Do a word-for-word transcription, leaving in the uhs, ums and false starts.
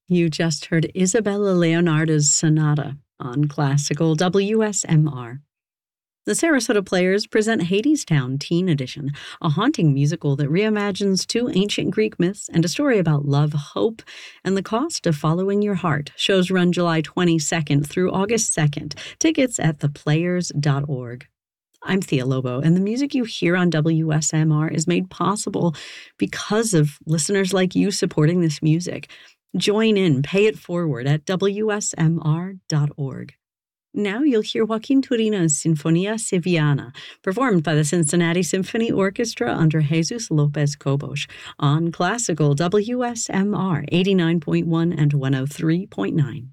You just heard Isabella Leonardo's Sonata on classical W S M R. The Sarasota Players present Hadestown Teen Edition, a haunting musical that reimagines two ancient Greek myths and a story about love, hope, and the cost of following your heart. Shows run July twenty-second through August second. Tickets at the players dot org. I'm Thea Lobo, and the music you hear on W S M R is made possible because of listeners like you supporting this music. Join in, pay it forward at W S M R dot org. Now you'll hear Joaquin Turina's Sinfonia Sevillana, performed by the Cincinnati Symphony Orchestra under Jesus Lopez Cobos on classical W S M R eighty-nine point one and one oh three point nine.